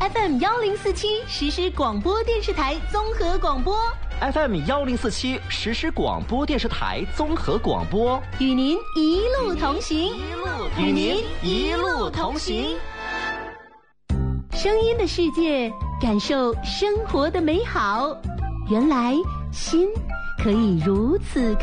FM1047实时广播电视台综合广播。 FM1047实时广播电视台综合广播， 与您一路同行， 与您一路同行。 声音的世界，感受生活的美好。原来心可以如此